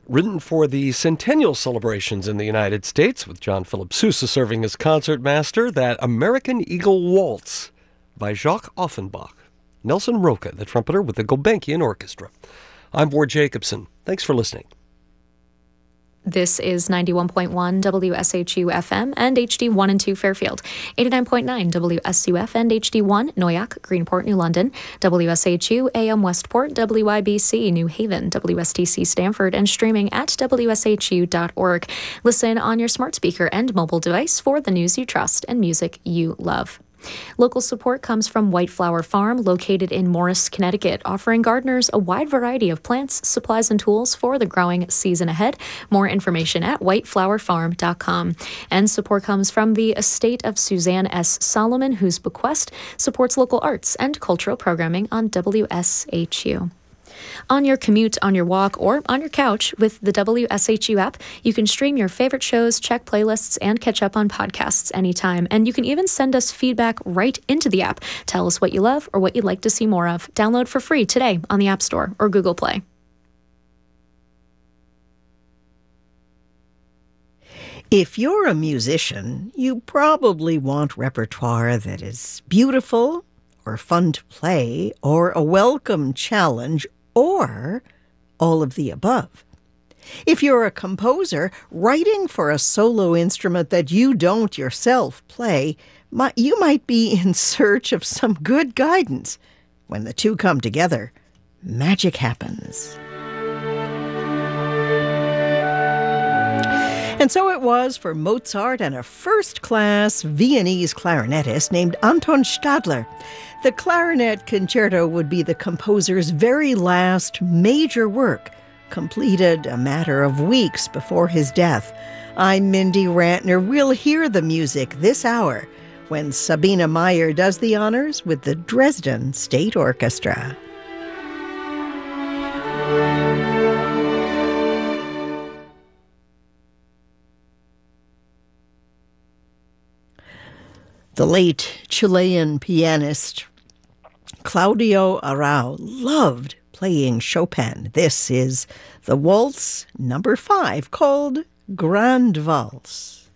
Written for the centennial celebrations in the United States, with John Philip Sousa serving as concertmaster, that American Eagle Waltz by Jacques Offenbach. Nelson Roca, the trumpeter with the Gulbenkian Orchestra. I'm Ward Jacobson. Thanks for listening. This is 91.1 WSHU FM and HD1 and 2 Fairfield, 89.9 WSUF and HD1 Noyak, Greenport, New London, WSHU AM Westport, WIBC New Haven, WSTC Stamford, and streaming at WSHU.org. Listen on your smart speaker and mobile device for the news you trust and music you love. Local support comes from White Flower Farm, located in Morris, Connecticut, offering gardeners a wide variety of plants, supplies, and tools for the growing season ahead. More information at whiteflowerfarm.com. And support comes from the estate of Suzanne S. Solomon, whose bequest supports local arts and cultural programming on WSHU. On your commute, on your walk, or on your couch with the WSHU app, you can stream your favorite shows, check playlists, and catch up on podcasts anytime. And you can even send us feedback right into the app. Tell us what you love or what you'd like to see more of. Download for free today on the App Store or Google Play. If you're a musician, you probably want repertoire that is beautiful or fun to play or a welcome challenge, or all of the above. If you're a composer, writing for a solo instrument that you don't yourself play, you might be in search of some good guidance. When the two come together, magic happens. And so it was for Mozart and a first-class Viennese clarinetist named Anton Stadler. The clarinet concerto would be the composer's very last major work, completed a matter of weeks before his death. I'm Mindy Rantner. We'll hear the music this hour when Sabina Meyer does the honors with the Dresden State Orchestra. The late Chilean pianist Claudio Arrau loved playing Chopin. This is the Waltz number 5, called Grande Valse.